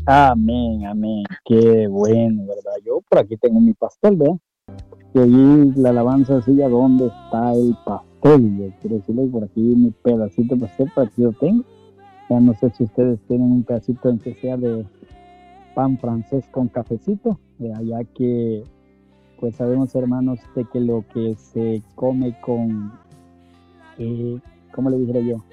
Amén, amén. Qué bueno, ¿verdad? Yo por aquí tengo mi pastel, ¿verdad? Y allí la alabanza sigue dónde está el pastel. Yo quiero decirle por aquí mi pedacito de pastel, por aquí lo tengo. Ya no sé si ustedes tienen un pedacito en que sea de pan francés con cafecito, ya que pues sabemos hermanos de que lo que se come con, eh, ¿cómo le dijera yo?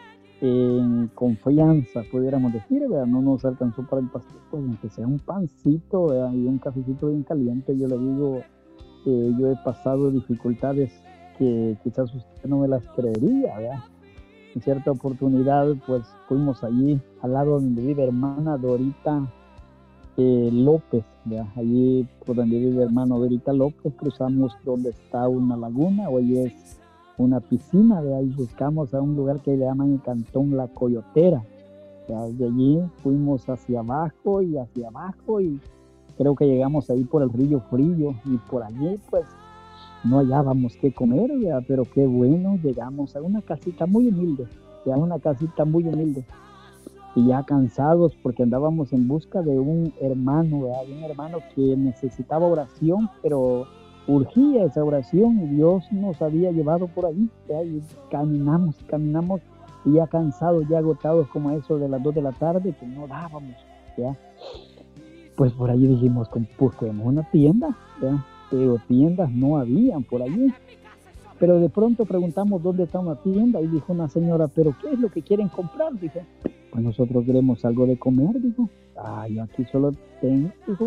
En confianza, pudiéramos decir, ¿verdad? No nos alcanzó para el pastel, pues aunque sea un pancito, ¿verdad? Y un cafecito bien caliente, yo le digo, yo he pasado dificultades que quizás usted no me las creería, ¿verdad? En cierta oportunidad, pues fuimos allí al lado donde vive hermana Dorita López, ¿verdad? Allí por donde vive hermano Dorita López, cruzamos donde está una laguna, hoy es una piscina, de ahí buscamos a un lugar que le llaman el Cantón La Coyotera. De allí fuimos hacia abajo y creo que llegamos ahí por el río Frío y por allí pues no hallábamos qué comer, ¿verdad? Pero qué bueno, llegamos a una casita muy humilde, a una casita muy humilde y ya cansados porque andábamos en busca de un hermano, ¿verdad? Un hermano que necesitaba oración, pero urgía esa oración y Dios nos había llevado por ahí, ¿verdad? Y caminamos y ya cansados, ya agotados como eso de las 2 de la tarde, que no dábamos, ¿ya? Pues por allí dijimos, busquemos una tienda, ¿ya? Pero tiendas no habían por allí. Pero de pronto preguntamos dónde está una tienda y dijo una señora, ¿pero qué es lo que quieren comprar? Dijo, pues nosotros queremos algo de comer, dijo. Ah, yo aquí solo tengo, dijo,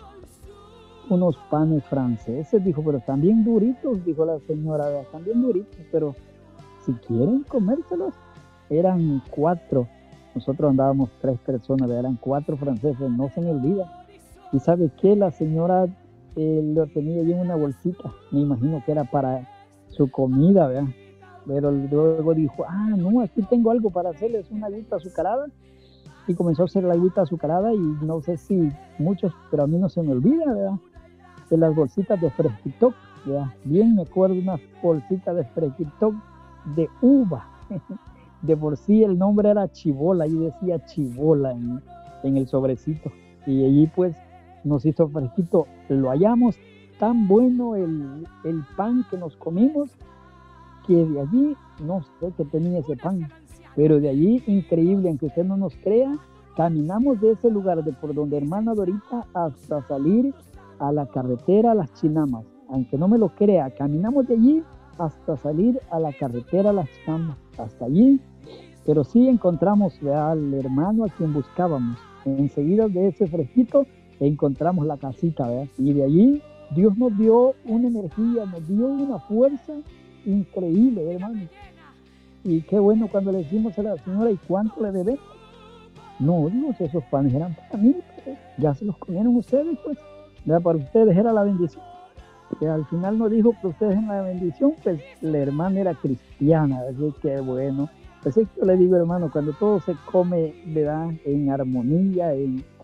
unos panes franceses, dijo, pero están bien duritos, dijo la señora, están bien duritos, pero si quieren comérselos, eran 4. Nosotros andábamos 3 personas, eran 4 franceses, no se me olvida. ¿Y sabe qué? La señora lo tenía ahí en una bolsita, me imagino que era para su comida, ¿verdad? Pero luego dijo, no, aquí tengo algo para hacerles una agüita azucarada. Y comenzó a hacer la agüita azucarada y no sé si muchos, pero a mí no se me olvida, ¿verdad? De las bolsitas de fresquitoc, ¿verdad? Bien me acuerdo de una bolsita de fresquitoc de uva. De por sí el nombre era chibola, ahí decía chibola en el sobrecito. Y allí pues nos hizo fresquito. Lo hallamos tan bueno el pan que nos comimos que de allí, no sé qué tenía ese pan, pero de allí, increíble, aunque usted no nos crea, caminamos de ese lugar de por donde hermana Dorita hasta salir a la carretera Las Chinamas. Aunque no me lo crea, caminamos de allí hasta salir a la carretera Las Chinamas, hasta allí, pero sí encontramos al hermano a quien buscábamos. Enseguida de ese fresquito encontramos la casita, ¿verdad? Y de allí Dios nos dio una energía, nos dio una fuerza increíble, hermano. Y qué bueno cuando le decimos a la señora, ¿y cuánto le debe? No, digo, si esos panes eran para mí, pues, ya se los comieron ustedes, pues. Ya para ustedes era la bendición. Que al final no dijo que ustedes en la bendición, pues la hermana era cristiana, así que bueno. Pues es que yo le digo, hermano, cuando todo se come, ¿verdad? En armonía,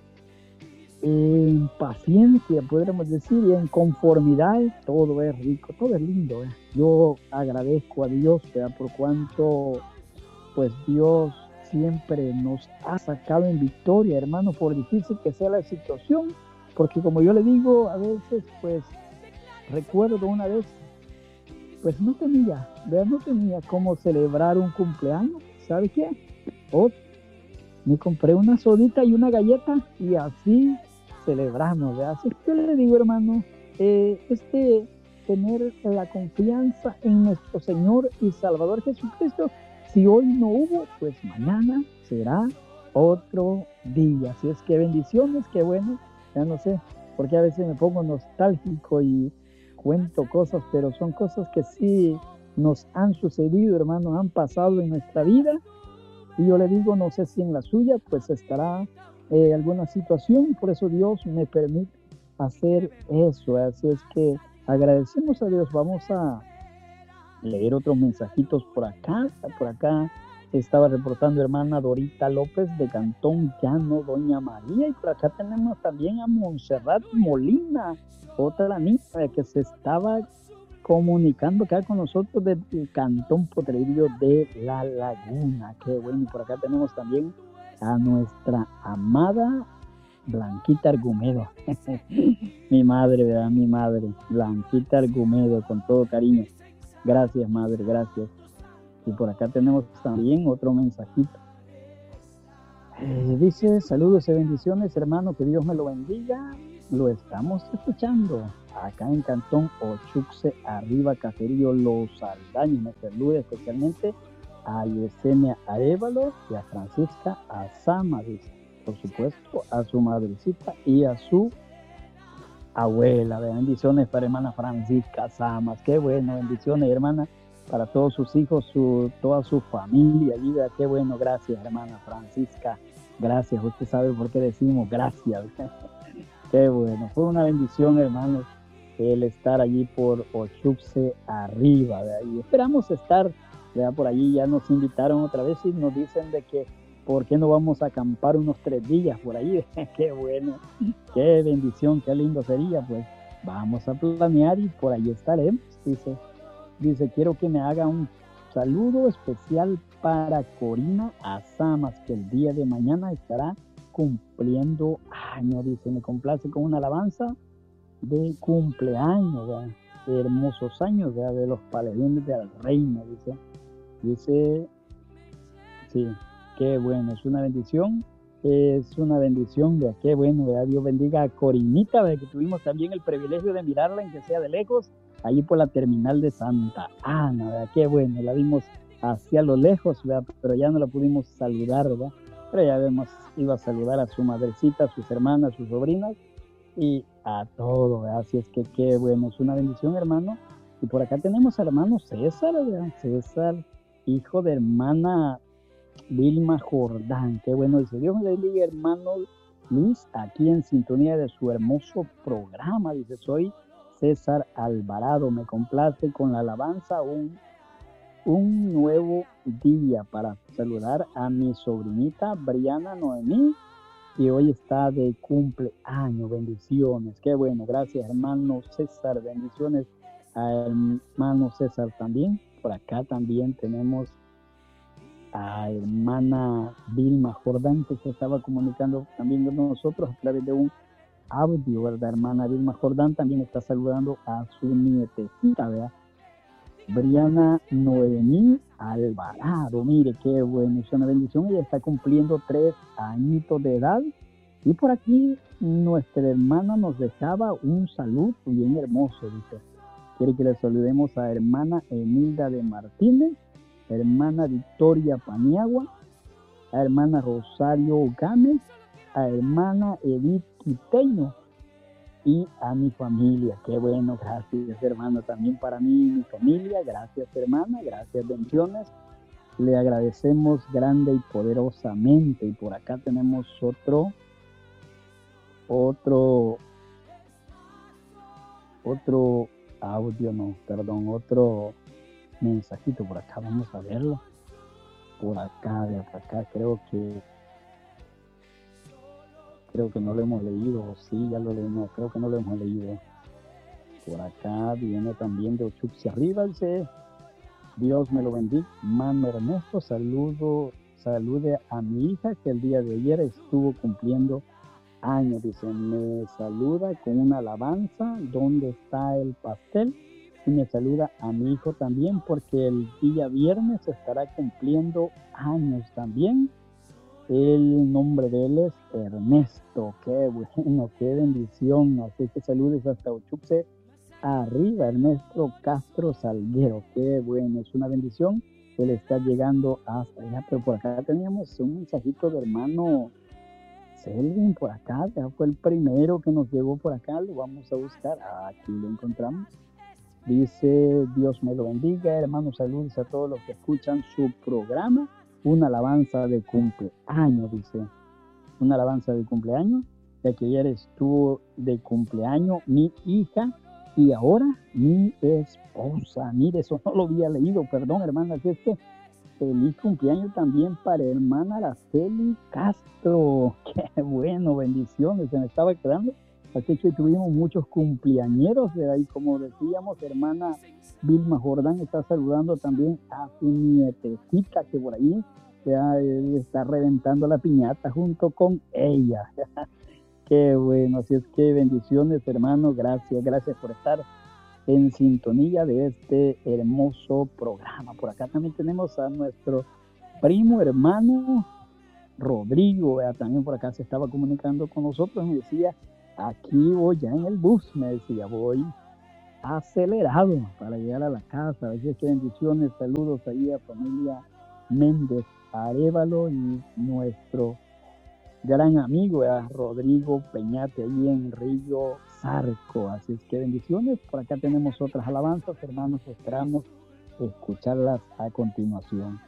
en paciencia, podríamos decir, y en conformidad, todo es rico, todo es lindo. Yo agradezco a Dios, ¿verdad? Por cuanto, pues Dios siempre nos ha sacado en victoria, hermano, por difícil que sea la situación, porque como yo le digo, a veces, pues, recuerdo una vez, pues no tenía, ¿verdad? No tenía cómo celebrar un cumpleaños, ¿sabe qué? Oh, me compré una sodita y una galleta y así celebramos, ¿verdad? Así que le digo, hermano, tener la confianza en nuestro Señor y Salvador Jesucristo, si hoy no hubo, pues mañana será otro día. Así es que bendiciones, qué bueno, ya no sé, porque a veces me pongo nostálgico y cuento cosas, pero son cosas que sí nos han sucedido, hermano, han pasado en nuestra vida. Y yo le digo, no sé si en la suya, pues estará alguna situación, por eso Dios me permite hacer eso. Así es que agradecemos a Dios. Vamos a leer otros mensajitos por acá. Por acá estaba reportando hermana Dorita López de Cantón Llano, Doña María. Y por acá tenemos también a Montserrat Molina, otra niña que se estaba comunicando acá con nosotros desde el Cantón Potrerillo de La Laguna. Qué bueno. Y por acá tenemos también a nuestra amada Blanquita Argumedo. Mi madre, ¿verdad? Mi madre, Blanquita Argumedo, con todo cariño. Gracias, madre, gracias. Y por acá tenemos también otro mensajito. Dice, saludos y bendiciones, hermano, que Dios me lo bendiga. Lo estamos escuchando acá en Cantón Ochuxe, arriba, Caserío Los Aldaños. Me saluda especialmente a Yesenia Arevalo y a Francisca Azama, dice. Por supuesto, a su madrecita y a su abuela. Bendiciones para hermana Francisca Samas. Qué bueno, bendiciones, hermana, para todos sus hijos, toda su familia. Ayuda, qué bueno, gracias, hermana Francisca. Gracias, usted sabe por qué decimos gracias. Qué bueno, fue una bendición, hermanos, el estar allí por Ochuxe arriba. ¿Verdad? Y esperamos estar, ¿verdad? Por allí. Ya nos invitaron otra vez y nos dicen de que ¿por qué no vamos a acampar unos 3 días por ahí? Qué bueno, qué bendición, qué lindo sería. Pues vamos a planear y por ahí estaremos. Dice, quiero que me haga un saludo especial para Corina Azamas, que el día de mañana estará cumpliendo años. Dice, me complace con una alabanza de cumpleaños, ¿verdad? De hermosos años, ¿verdad? De los paladines del reino, dice, sí. Qué bueno, es una bendición, ¿verdad? Qué bueno, ¿verdad? Dios bendiga a Corinita, ¿verdad? Que tuvimos también el privilegio de mirarla, en que sea de lejos, allí por la terminal de Santa Ana, ¿verdad? Qué bueno, la vimos hacia lo lejos, ¿verdad? Pero ya no la pudimos saludar, ¿verdad? Pero ya vemos, iba a saludar a su madrecita, a sus hermanas, a sus sobrinas y a todo, ¿verdad? Así es que qué bueno, es una bendición, hermano. Y por acá tenemos al hermano César, ¿verdad? César, hijo de hermana Vilma Jordán. Qué bueno, dice, Dios me bendiga, hermano Luis, aquí en sintonía de su hermoso programa. Dice, soy César Alvarado, me complace con la alabanza un nuevo día para saludar a mi sobrinita Briana Noemí, y hoy está de cumpleaños. Bendiciones, qué bueno, gracias, hermano César, bendiciones a hermano César también. Por acá también tenemos a hermana Vilma Jordán, que se estaba comunicando también con nosotros a través de un audio, ¿verdad? Hermana Vilma Jordán también está saludando a su nietecita, ¿verdad? Briana Noemí Alvarado. Mire, qué bueno, es una bendición. Ella está cumpliendo 3 añitos de edad. Y por aquí nuestra hermana nos dejaba un saludo bien hermoso, dice. Quiere que le saludemos a hermana Emilda de Martínez, hermana Victoria Paniagua, a hermana Rosario Gámez, a hermana Edith Quiteño y a mi familia. Qué bueno, gracias, hermano, también para mí y mi familia. Gracias, hermana, gracias, bendiciones. Le agradecemos grande y poderosamente. Y por acá tenemos otro audio, no, perdón, otro mensajito por acá. Vamos a verlo. Por acá, de acá, creo que no lo hemos leído. Sí, ya lo leímos, creo que no lo hemos leído. Por acá viene también de Ochuxe arriba, dice, Dios me lo bendiga, mano Ernesto, salude a mi hija que el día de ayer estuvo cumpliendo años. Dice, me saluda con una alabanza, ¿dónde está el pastel? Y me saluda a mi hijo también, porque el día viernes estará cumpliendo años también. El nombre de él es Ernesto. Qué bueno, qué bendición. Así que saludes hasta Ochuxe arriba, Ernesto Castro Salguero. Qué bueno, es una bendición el estar llegando hasta allá. Pero por acá teníamos un mensajito de hermano Selvin por acá. Ya fue el primero que nos llegó por acá. Lo vamos a buscar. Aquí lo encontramos. Dice, Dios me lo bendiga, hermanos, saludos a todos los que escuchan su programa. Una alabanza de cumpleaños, dice. Una alabanza de cumpleaños, ya que ayer estuvo de cumpleaños mi hija y ahora mi esposa. Mire, eso no lo había leído, perdón, hermana. Así es que feliz cumpleaños también para hermana Araceli Castro. Qué bueno, bendiciones, se me estaba quedando. Así que tuvimos muchos cumpleañeros, y como decíamos, hermana Vilma Jordán está saludando también a su nietecita, que por ahí ya está reventando la piñata junto con ella. Qué bueno, así es que bendiciones, hermano. Gracias por estar en sintonía de este hermoso programa. Por acá también tenemos a nuestro primo hermano Rodrigo, ¿verdad? También por acá se estaba comunicando con nosotros. Me decía, aquí voy ya en el bus, me decía, voy acelerado para llegar a la casa. Así es que bendiciones, saludos ahí a familia Méndez Arévalo y nuestro gran amigo, Rodrigo Peñate, ahí en Río Zarco. Así es que bendiciones. Por acá tenemos otras alabanzas, hermanos, esperamos escucharlas a continuación.